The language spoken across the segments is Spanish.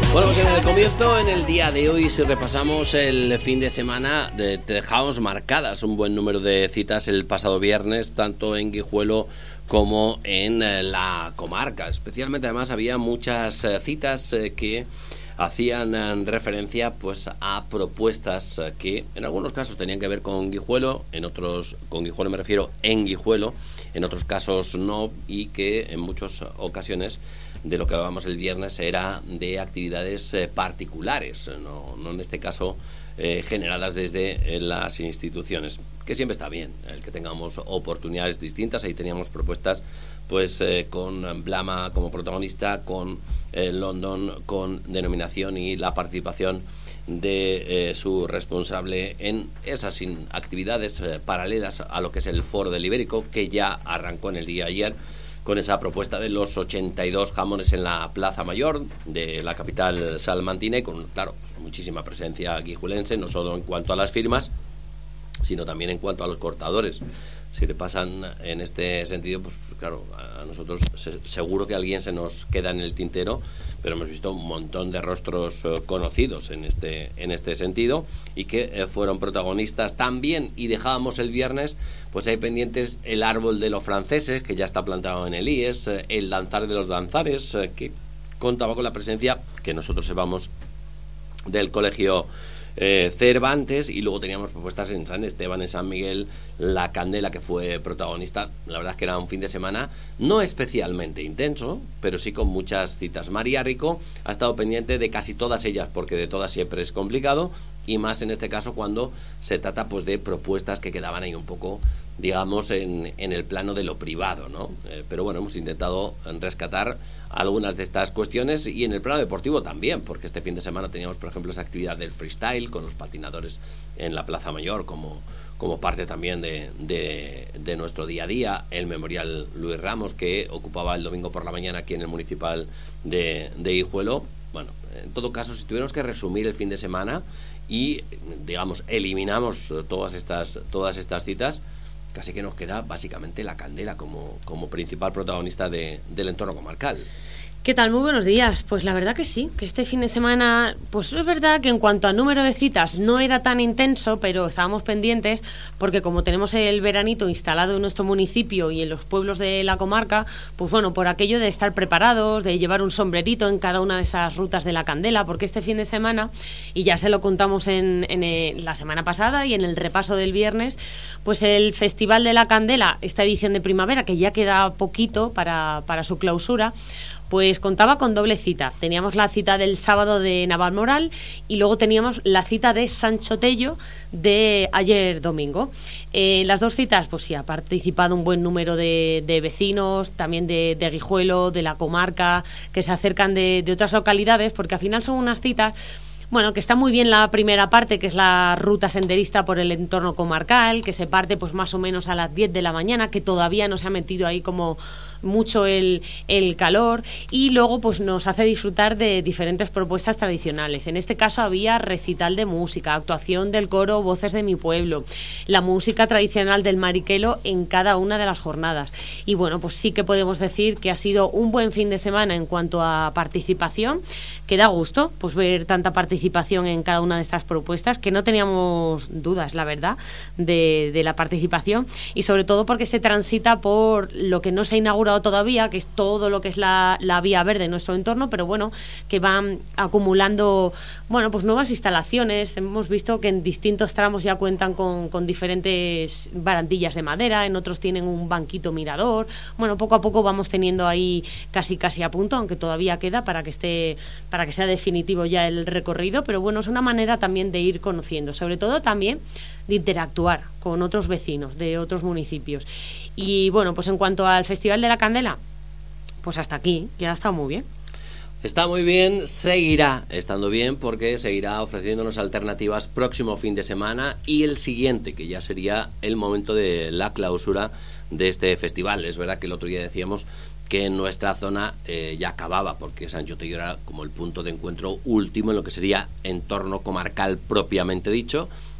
Bueno, pues en el comienzo, en el día de hoy, si repasamos el fin de semana, te dejamos marcadas un buen número de citas el pasado viernes, tanto en Guijuelo como en la comarca. Especialmente, además, había muchas citas que hacían referencia pues a propuestas que en algunos casos tenían que ver con Guijuelo, en otros, con Guijuelo me refiero en Guijuelo, en otros casos no, y que en muchas ocasiones de lo que hablábamos el viernes era de actividades particulares, no en este caso generadas desde las instituciones, que siempre está bien el que tengamos oportunidades distintas. Ahí teníamos propuestas pues con Blama como protagonista, con London con denominación y la participación de su responsable en esas actividades paralelas a lo que es el Foro del Ibérico, que ya arrancó en el día de ayer con esa propuesta de los 82 jamones en la Plaza Mayor de la capital salmantina, y con, claro, muchísima presencia guijuelense, no solo en cuanto a las firmas, sino también en cuanto a los cortadores. Si le pasan en este sentido, pues claro, a nosotros seguro que alguien se nos queda en el tintero, pero hemos visto un montón de rostros conocidos en este sentido, y que fueron protagonistas también. Y dejábamos el viernes pues hay pendientes el árbol de los franceses, que ya está plantado en el IES, el danzar de los danzares, que contaba con la presencia, que nosotros sepamos, del colegio Cervantes, y luego teníamos propuestas en San Esteban, en San Miguel, la Candela, que fue protagonista. La verdad es que era un fin de semana no especialmente intenso, pero sí con muchas citas. María Rico ha estado pendiente de casi todas ellas, porque de todas siempre es complicado, y más en este caso cuando se trata pues de propuestas que quedaban ahí un poco, digamos, en el plano de lo privado, ¿no? Pero bueno, hemos intentado rescatar algunas de estas cuestiones, y en el plano deportivo también, porque este fin de semana teníamos, por ejemplo, esa actividad del freestyle con los patinadores en la Plaza Mayor como parte también de nuestro día a día, el Memorial Luis Ramos, que ocupaba el domingo por la mañana aquí en el municipal de Guijuelo. Bueno, en todo caso, si tuviéramos que resumir el fin de semana y, digamos, eliminamos todas estas citas, casi que nos queda básicamente la Candela como principal protagonista del entorno comarcal. ¿Qué tal? Muy buenos días. Pues la verdad que sí, que este fin de semana, pues es verdad que en cuanto a número de citas no era tan intenso, pero estábamos pendientes porque como tenemos el veranito instalado en nuestro municipio y en los pueblos de la comarca, pues bueno, por aquello de estar preparados, de llevar un sombrerito en cada una de esas rutas de la Candela, porque este fin de semana, y ya se lo contamos en la semana pasada y en el repaso del viernes, pues el Festival de la Candela, esta edición de primavera, que ya queda poquito para su clausura, pues contaba con doble cita. Teníamos la cita del sábado de Navalmoral y luego teníamos la cita de Sancho Tello de ayer domingo. Las dos citas, pues sí, ha participado un buen número de vecinos, también de Guijuelo, de la comarca, que se acercan de otras localidades, porque al final son unas citas, bueno, que está muy bien la primera parte, que es la ruta senderista por el entorno comarcal, que se parte pues más o menos a las 10 de la mañana, que todavía no se ha metido ahí como mucho el calor, y luego pues nos hace disfrutar de diferentes propuestas tradicionales. En este caso había recital de música, actuación del coro Voces de mi Pueblo, la música tradicional del Mariquelo en cada una de las jornadas. Y bueno, pues sí que podemos decir que ha sido un buen fin de semana en cuanto a participación, que da gusto pues ver tanta participación en cada una de estas propuestas, que no teníamos dudas, la verdad, de la participación, y sobre todo porque se transita por lo que no se ha inaugurado todavía, que es todo lo que es la vía verde en nuestro entorno, pero bueno, que van acumulando, bueno, pues nuevas instalaciones. Hemos visto que en distintos tramos ya cuentan con diferentes barandillas de madera, en otros tienen un banquito mirador. Bueno, poco a poco vamos teniendo ahí casi a punto, aunque todavía queda para que sea definitivo ya el recorrido, pero bueno, es una manera también de ir conociendo, sobre todo también de interactuar con otros vecinos de otros municipios. Y bueno, pues en cuanto al Festival de la Candela, pues hasta aquí, que ha estado muy bien. Está muy bien, seguirá estando bien, porque seguirá ofreciéndonos alternativas próximo fin de semana y el siguiente, que ya sería el momento de la clausura de este festival. Es verdad que el otro día decíamos que en nuestra zona ya acababa, porque Sancho Tello era como el punto de encuentro último en lo que sería entorno comarcal propiamente dicho,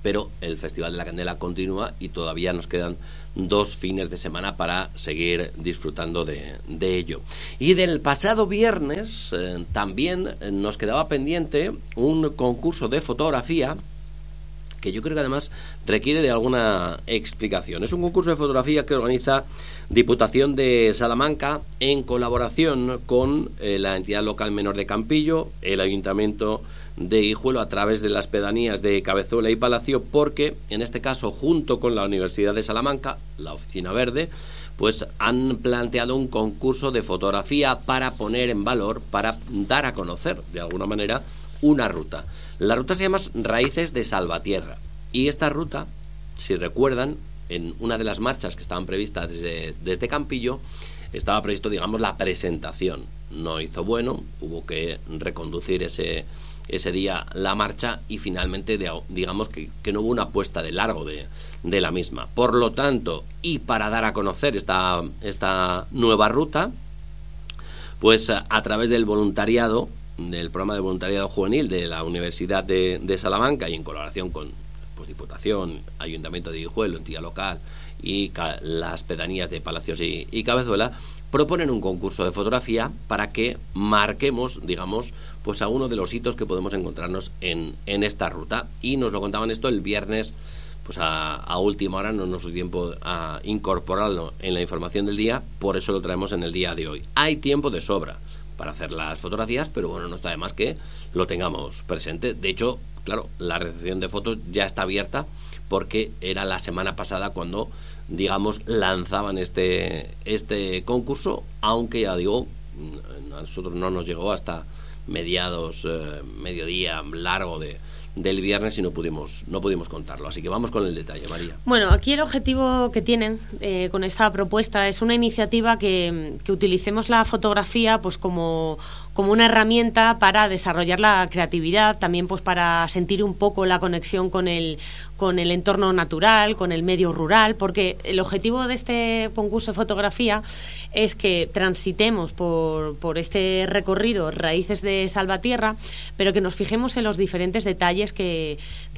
pero el Festival de la Candela continúa y todavía nos quedan 2 fines de semana para seguir disfrutando de ello. Y del pasado viernes también nos quedaba pendiente un concurso de fotografía que yo creo que además requiere de alguna explicación. Es un concurso de fotografía que organiza Diputación de Salamanca en colaboración con la entidad local menor de Campillo, el Ayuntamiento de Guijuelo, a través de las pedanías de Cabezuela y Palacio, porque en este caso, junto con la Universidad de Salamanca, la Oficina Verde, pues han planteado un concurso de fotografía para poner en valor, para dar a conocer de alguna manera una ruta. La ruta se llama Raíces de Salvatierra, y esta ruta, si recuerdan, en una de las marchas que estaban previstas desde Campillo, estaba previsto, digamos, la presentación. No hizo bueno, hubo que reconducir ese día la marcha y finalmente, digamos, que no hubo una puesta de largo de la misma. Por lo tanto, y para dar a conocer esta nueva ruta, pues a través del voluntariado, del programa de voluntariado juvenil de la Universidad de Salamanca, y en colaboración con Diputación, Ayuntamiento de Guijuelo, entidad local y las pedanías de Palacios y Cabezuela, proponen un concurso de fotografía para que marquemos, digamos, pues a uno de los hitos que podemos encontrarnos en esta ruta. Y nos lo contaban esto el viernes, pues a última hora, no nos dio tiempo a incorporarlo en la información del día, por eso lo traemos en el día de hoy. Hay tiempo de sobra para hacer las fotografías, pero bueno, no está de más que lo tengamos presente. De hecho, claro, la recepción de fotos ya está abierta porque era la semana pasada cuando, digamos, lanzaban este concurso, aunque ya digo, a nosotros no nos llegó hasta mediodía largo del viernes y no pudimos contarlo. Así que vamos con el detalle, María. Bueno, aquí el objetivo que tienen con esta propuesta es una iniciativa que utilicemos la fotografía pues como una herramienta para desarrollar la creatividad, también pues para sentir un poco la conexión con el entorno natural, con el medio rural, porque el objetivo de este concurso de fotografía es que transitemos por este recorrido Raíces de Salvatierra, pero que nos fijemos en los diferentes detalles que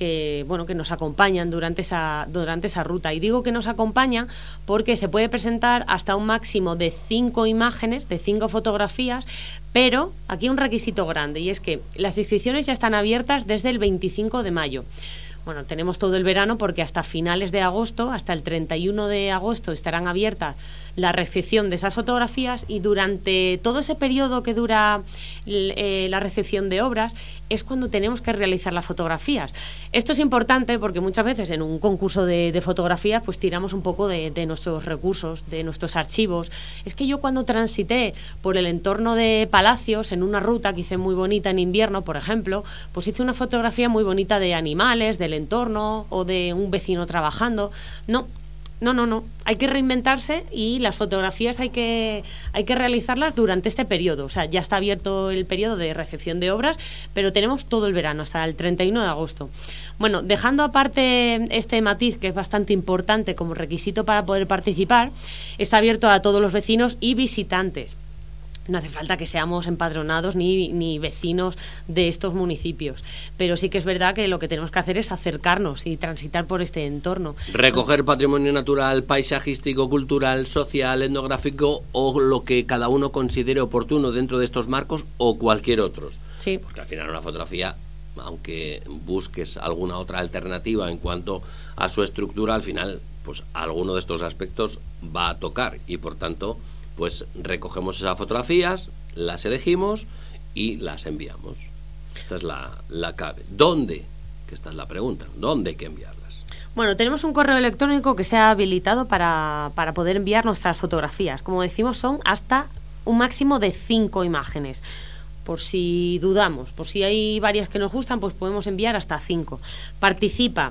nos acompañan durante esa ruta. Y digo que nos acompaña porque se puede presentar hasta un máximo de 5 imágenes, de 5 fotografías, pero aquí hay un requisito grande, y es que las inscripciones ya están abiertas desde el 25 de mayo. Bueno, tenemos todo el verano porque hasta finales de agosto, hasta el 31 de agosto, estarán abiertas la recepción de esas fotografías, y durante todo ese periodo que dura la recepción de obras es cuando tenemos que realizar las fotografías. Esto es importante porque muchas veces en un concurso de fotografías pues tiramos un poco de nuestros recursos, de nuestros archivos. Es que yo cuando transité por el entorno de Palacios en una ruta que hice muy bonita en invierno, por ejemplo, pues hice una fotografía muy bonita de animales, del entorno o de un vecino trabajando. No. Hay que reinventarse y las fotografías hay que realizarlas durante este periodo. O sea, ya está abierto el periodo de recepción de obras, pero tenemos todo el verano, hasta el 31 de agosto. Bueno, dejando aparte este matiz que es bastante importante como requisito para poder participar, está abierto a todos los vecinos y visitantes. No hace falta que seamos empadronados ni vecinos de estos municipios, pero sí que es verdad que lo que tenemos que hacer es acercarnos y transitar por este entorno. Recoger patrimonio natural, paisajístico, cultural, social, etnográfico o lo que cada uno considere oportuno dentro de estos marcos o cualquier otro. Sí. Porque al final una fotografía, aunque busques alguna otra alternativa en cuanto a su estructura, al final pues alguno de estos aspectos va a tocar y por tanto pues recogemos esas fotografías, las elegimos y las enviamos. Esta es la clave. ¿Dónde? Que esta es la pregunta. ¿Dónde hay que enviarlas? Bueno, tenemos un correo electrónico que se ha habilitado para poder enviar nuestras fotografías. Como decimos, son hasta un máximo de 5 imágenes. Por si dudamos, por si hay varias que nos gustan, pues podemos enviar hasta 5. Participa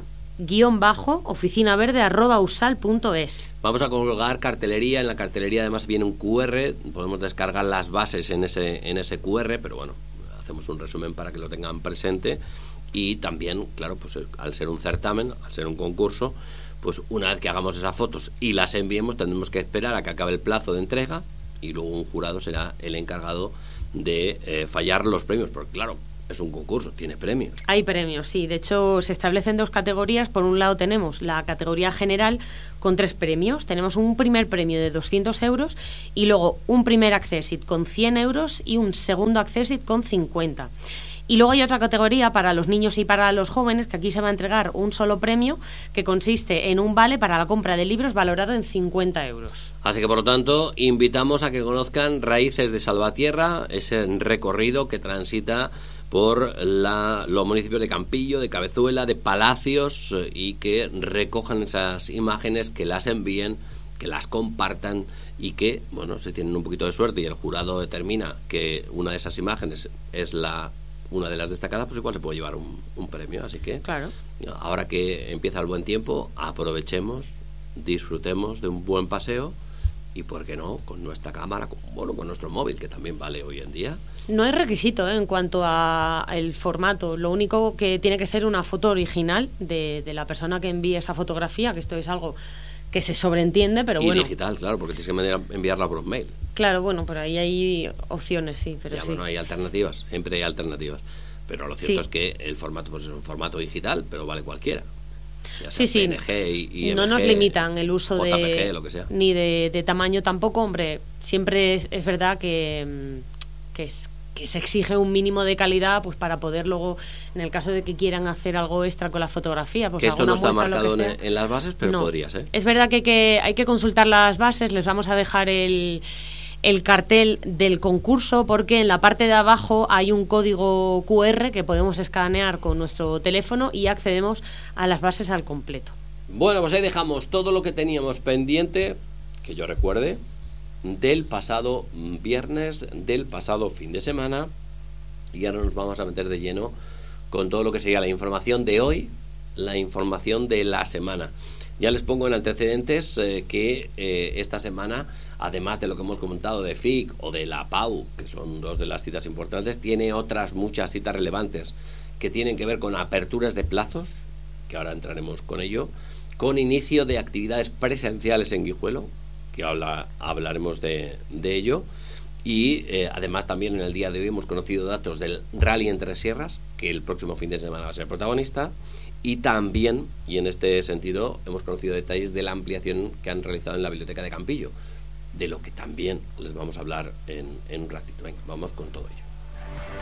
_oficinaverde@usal.es. Vamos a colgar cartelería. En la cartelería además viene un QR, podemos descargar las bases en ese QR, pero bueno, hacemos un resumen para que lo tengan presente. Y también, claro, pues al ser un certamen, al ser un concurso, pues una vez que hagamos esas fotos y las enviemos, tendremos que esperar a que acabe el plazo de entrega y luego un jurado será el encargado de fallar los premios, porque claro, es un concurso, tiene premios. Hay premios, sí. De hecho, se establecen 2 categorías. Por un lado tenemos la categoría general con 3 premios. Tenemos un primer premio de 200 euros y luego un primer accessit con 100 euros y un segundo accessit con 50. Y luego hay otra categoría para los niños y para los jóvenes, que aquí se va a entregar un solo premio que consiste en un vale para la compra de libros valorado en 50 euros. Así que, por lo tanto, invitamos a que conozcan Raíces de Salvatierra, ese recorrido que transita por los municipios de Campillo, de Cabezuela, de Palacios, y que recojan esas imágenes, que las envíen, que las compartan y que, bueno, si tienen un poquito de suerte y el jurado determina que una de esas imágenes es una de las destacadas, pues igual se puede llevar un premio. Así que, claro, ahora que empieza el buen tiempo, aprovechemos, disfrutemos de un buen paseo y, ¿por qué no?, con nuestra cámara, con nuestro móvil, que también vale hoy en día. No hay requisito en cuanto a el formato. Lo único que tiene que ser una foto original de la persona que envíe esa fotografía, que esto es algo que se sobreentiende, pero bueno. Y digital, claro, porque tienes que enviarla por un mail. Claro, bueno, por ahí hay opciones, sí, pero ya, sí. Bueno, hay alternativas, siempre hay alternativas. Pero lo cierto es que el formato, pues, es un formato digital, pero vale cualquiera. Ya sea PNG y no MG, nos limitan el uso JPG, lo que sea. ni de tamaño tampoco, hombre. Siempre es verdad que se exige un mínimo de calidad, pues para poder luego, en el caso de que quieran hacer algo extra con la fotografía, pues que esto no está muestra, marcado en las bases, pero no. Podría ser. Es verdad que hay que consultar las bases. Les vamos a dejar el cartel del concurso, porque en la parte de abajo hay un código QR que podemos escanear con nuestro teléfono y accedemos a las bases al completo. Bueno, pues ahí dejamos todo lo que teníamos pendiente, que yo recuerde, del pasado viernes, del pasado fin de semana, y ahora nos vamos a meter de lleno con todo lo que sería la información de hoy, la información de la semana. Ya les pongo en antecedentes que esta semana, además de lo que hemos comentado de FIC o de la PAU, que son 2 de las citas importantes, tiene otras muchas citas relevantes que tienen que ver con aperturas de plazos, que ahora entraremos con ello, con inicio de actividades presenciales en Guijuelo, que hablaremos de ello, y además también en el día de hoy hemos conocido datos del Rally Entre Sierras, que el próximo fin de semana va a ser protagonista, y también, y en este sentido, hemos conocido detalles de la ampliación que han realizado en la biblioteca de Campillo, de lo que también les vamos a hablar en un ratito. Venga, vamos con todo ello.